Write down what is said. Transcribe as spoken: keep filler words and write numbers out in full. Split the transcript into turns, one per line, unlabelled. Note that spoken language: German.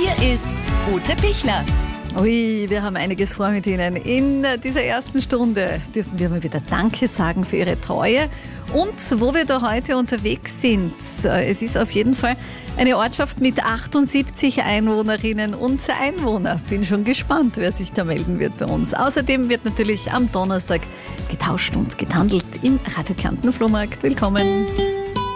Hier ist Ute Pichler.
Ui, wir haben einiges vor mit Ihnen. In dieser ersten Stunde dürfen wir mal wieder Danke sagen für Ihre Treue. Und wo wir da heute unterwegs sind, es ist auf jeden Fall eine Ortschaft mit achtundsiebzig Einwohnerinnen und Einwohnern. Bin schon gespannt, wer sich da melden wird bei uns. Außerdem wird natürlich am Donnerstag getauscht und getandelt im Radio Kärnten Flohmarkt. Willkommen.